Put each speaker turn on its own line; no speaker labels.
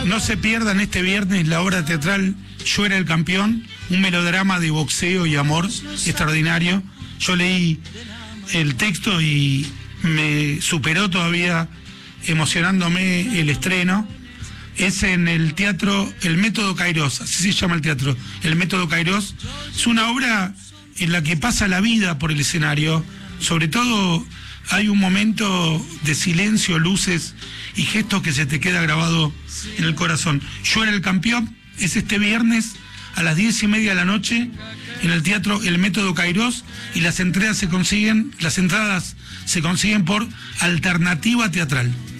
No se pierdan este viernes la obra teatral Yo era el campeón, un melodrama de boxeo y amor extraordinario. Yo leí el texto y me superó todavía emocionándome el estreno. Es en el teatro El Método Kairos, así se llama el teatro, El Método Kairos. Es una obra en la que pasa la vida por el escenario. Sobre todo hay un momento de silencio, luces y gestos que se te queda grabado en el corazón. Yo era el campeón, es este viernes a las 10:30 de la noche en el teatro El Método Kairos, y las entradas se consiguen por Alternativa Teatral.